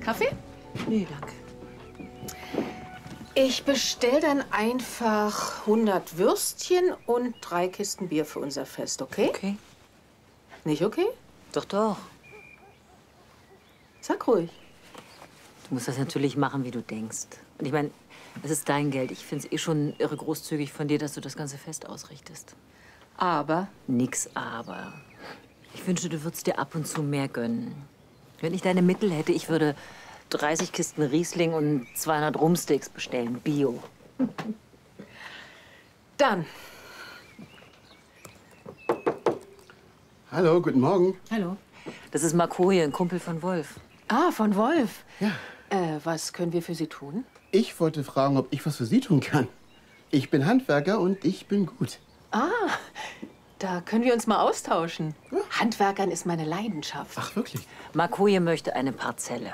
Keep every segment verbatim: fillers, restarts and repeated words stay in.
Kaffee? Nee, danke. Ich bestell dann einfach hundert Würstchen und drei Kisten Bier für unser Fest, okay? Okay. Nicht okay? Doch, doch. Sag ruhig. Du musst das natürlich machen, wie du denkst. Und ich meine, es ist dein Geld. Ich finde es eh schon irre großzügig von dir, dass du das ganze Fest ausrichtest. Aber? Nix aber. Ich wünsche, du würdest dir ab und zu mehr gönnen. Wenn ich deine Mittel hätte, ich würde dreißig Kisten Riesling und zweihundert Rumsteaks bestellen. Bio. Dann. Hallo, guten Morgen. Hallo. Das ist Marco hier, ein Kumpel von Wolf. Ah, von Wolf. Ja. Äh, was können wir für Sie tun? Ich wollte fragen, ob ich was für Sie tun kann. Ich bin Handwerker und ich bin gut. Ah, da können wir uns mal austauschen. Ja. Handwerkern ist meine Leidenschaft. Ach, wirklich? Marco hier möchte eine Parzelle.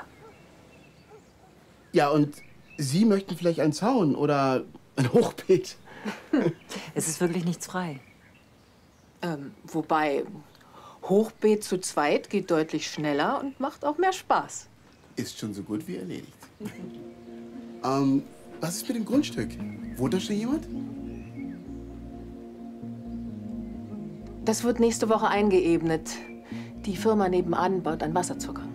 Ja, und Sie möchten vielleicht einen Zaun oder ein Hochbeet? Es ist wirklich nichts frei. Ähm, wobei, Hochbeet zu zweit geht deutlich schneller und macht auch mehr Spaß. Ist schon so gut wie erledigt. ähm, was ist mit dem Grundstück? Wohnt da schon jemand? Das wird nächste Woche eingeebnet. Die Firma nebenan baut an Wasserzucker.